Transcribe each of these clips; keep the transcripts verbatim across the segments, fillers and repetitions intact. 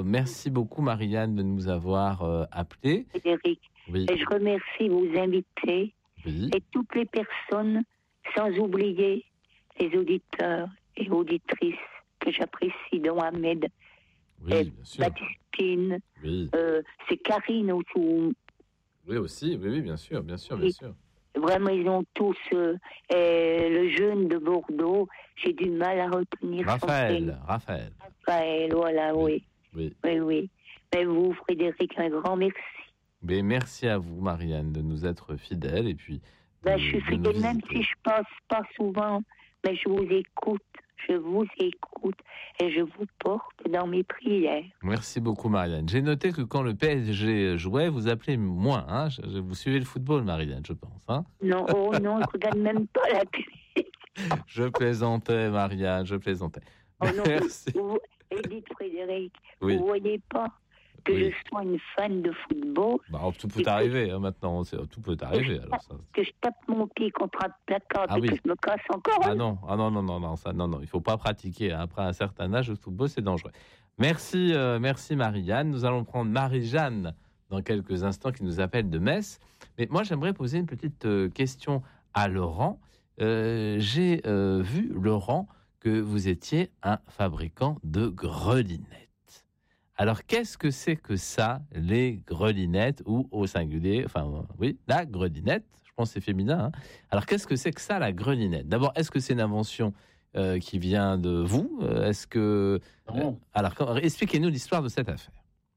merci beaucoup, Marie-Anne, de nous avoir euh, appelés. Frédéric. Oui. Et je remercie vos invités Oui. et toutes les personnes, sans oublier les auditeurs et auditrices que j'apprécie, dont Ahmed, Oui, et bien sûr. Baptistine, Oui. euh, c'est Karine autour. Oui, aussi. Oui, oui, bien sûr, bien sûr, bien Oui. sûr. Vraiment, ils ont tous euh, euh, le jeune de Bordeaux. J'ai du mal à retenir son Raphaël, prénom. Raphaël. Raphaël, voilà, oui. Oui. Oui, oui. oui. Mais vous, Frédéric, un grand merci. Mais merci à vous, Marie-Anne, de nous être fidèles et puis de, Ben, je suis de nous fidèle, même visiter. si je passe pas souvent, mais je vous écoute. Je vous écoute et je vous porte dans mes prières. Merci beaucoup, Marianne. J'ai noté que quand le P S G jouait, vous appelez moins. Hein, je, je, vous suivez le football, Marianne, je pense. Hein. Non, oh non, je regarde même pas la télé. Je plaisantais, Marianne, je plaisantais. Oh non, Merci. vous, vous, Edith Frédéric, Oui. vous voyez pas que Oui. je sois une fan de football. Bah, tout peut arriver hein, maintenant. Tout peut arriver. Que, alors, ça, que je tape mon pied contre un placard ah, et oui. que je me casse encore. Ah non, ah non, non, non, non, ça, non, non, il faut pas pratiquer. Hein. Après un certain âge, le football, c'est dangereux. Merci, euh, merci Marie-Anne. Nous allons prendre Marie-Jeanne dans quelques instants qui nous appelle de Metz. Mais moi, j'aimerais poser une petite euh, question à Laurent. Euh, j'ai euh, vu, Laurent, que vous étiez un fabricant de grelinettes. Alors, qu'est-ce que c'est que ça, les grelinettes, ou au singulier, enfin, euh, oui, la grelinette, je pense que c'est féminin. Hein. Alors, qu'est-ce que c'est que ça, la grelinette ? D'abord, est-ce que c'est une invention euh, qui vient de vous ? Est-ce que... Euh, alors, quand, expliquez-nous l'histoire de cette affaire.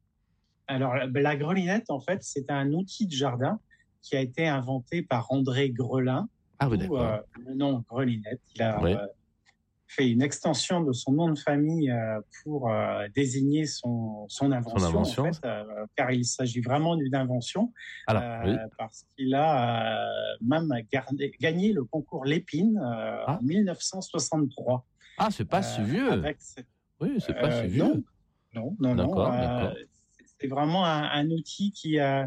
Alors, la grelinette, en fait, c'est un outil de jardin qui a été inventé par André Grelin. Ah oui, d'accord. Euh, le nom grelinette, il a... Oui. Euh, fait une extension de son nom de famille euh, pour euh, désigner son, son invention, son invention. En fait, euh, car il s'agit vraiment d'une invention, Alors, euh, oui. parce qu'il a euh, même gardé, gagné le concours Lépine euh, ah. en mille neuf cent soixante-trois. Ah, c'est pas euh, si vieux. Cette... Oui, c'est pas euh, si vieux. Non, non, non. D'accord, non d'accord. Euh, c'est vraiment un, un outil qui a,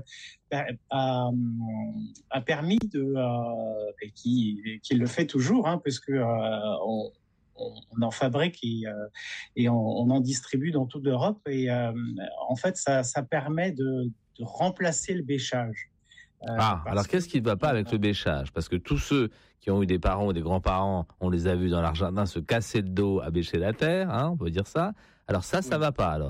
a, a permis de, euh, et qui, qui le fait toujours, hein, puisque euh, on, on en fabrique et, euh, et on, on en distribue dans toute l'Europe. Et euh, en fait, ça, ça permet de, de remplacer le bêchage. Euh, ah, alors qu'est-ce qui ne va pas avec le bêchage ? Parce que tous ceux qui ont eu des parents ou des grands-parents, on les a vus dans leur jardin se casser le dos à bêcher la terre, hein, on peut dire ça. Alors ça, ça ne oui. va pas alors ?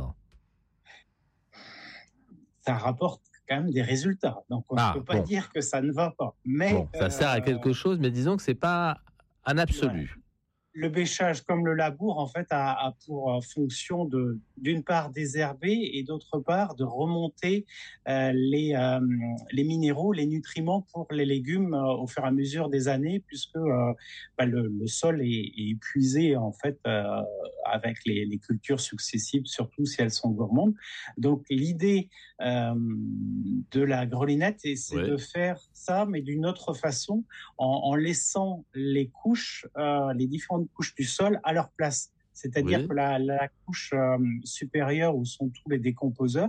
Ça rapporte quand même des résultats. Donc on ah, ne peut pas bon. dire que ça ne va pas. Mais, bon, ça euh, sert à quelque chose, mais disons que ce n'est pas un absolu. Ouais. Le bêchage, comme le labour, en fait, a, a pour fonction de, d'une part, désherber et d'autre part, de remonter euh, les, euh, les minéraux, les nutriments pour les légumes euh, au fur et à mesure des années, puisque euh, bah, le, le sol est, est épuisé, en fait, euh, avec les, les cultures successives, surtout si elles sont gourmandes. Donc, l'idée euh, de la grelinette, c'est ouais. de faire ça, mais d'une autre façon, en, en laissant les couches, euh, les différentes couches du sol à leur place. C'est-à-dire oui. que la, la couche euh, supérieure où sont tous les décomposeurs,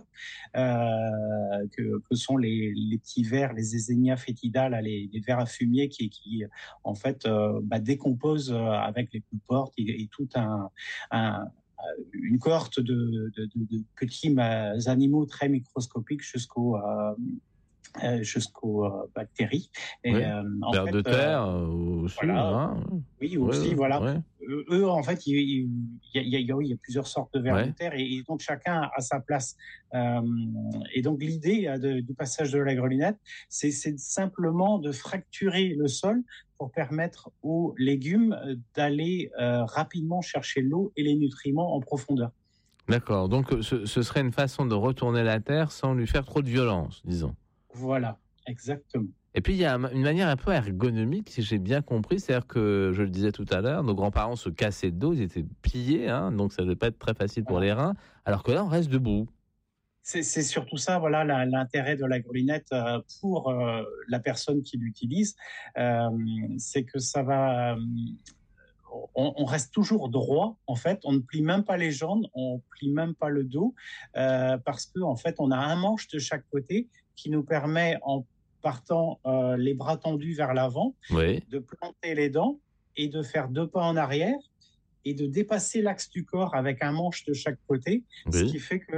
euh, que, que sont les, les petits vers, les Eisenia foetida, là, les, les vers à fumier qui, qui en fait, euh, bah, décomposent avec les coups-portes et, et tout un, un une cohorte de, de, de, de petits animaux très microscopiques jusqu'au euh, Euh, jusqu'aux euh, bactéries. Et, oui. euh, en Vers fait, de terre euh, aussi. Voilà. Hein. Oui, aussi, ouais, voilà. Ouais. Euh, eux, en fait, il, il, il, y a, il, y a, il y a plusieurs sortes de vers ouais. de terre et, et donc chacun a sa place. Euh, et donc l'idée de, du passage de la grelinette, c'est, c'est simplement de fracturer le sol pour permettre aux légumes d'aller euh, rapidement chercher l'eau et les nutriments en profondeur. D'accord. Donc ce, ce serait une façon de retourner la terre sans lui faire trop de violence, disons. Voilà, exactement. Et puis, il y a une manière un peu ergonomique, si j'ai bien compris. C'est-à-dire que, je le disais tout à l'heure, nos grands-parents se cassaient le dos, ils étaient pliés, hein, donc ça ne devait pas être très facile pour les reins, alors que là, on reste debout. C'est, c'est surtout ça, voilà, la, l'intérêt de la grelinette euh, pour euh, la personne qui l'utilise, euh, c'est que ça va... Euh, on, on reste toujours droit, en fait. On ne plie même pas les jambes, on plie même pas le dos, euh, parce que, en fait, on a un manche de chaque côté qui nous permet, en partant euh, les bras tendus vers l'avant, oui. de planter les dents et de faire deux pas en arrière et de dépasser l'axe du corps avec un manche de chaque côté, oui. ce qui fait que